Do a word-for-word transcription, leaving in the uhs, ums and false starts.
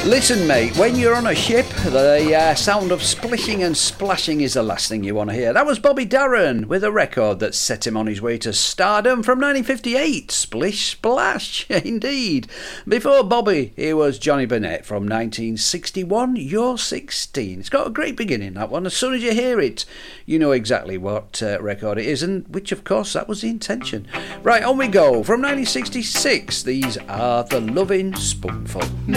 Listen, mate, when you're on a ship, the uh, sound of splishing and splashing is the last thing you want to hear. That was Bobby Darin with a record that set him on his way to stardom from nineteen fifty-eight. Splish Splash, indeed. Before Bobby, here was Johnny Burnett from nineteen sixty-one, You're sixteen. It's got a great beginning, that one. As soon as you hear it, you know exactly what uh, record it is, and which, of course, that was the intention. Right, on we go. From nineteen sixty-six, these are The Lovin' Spoonful.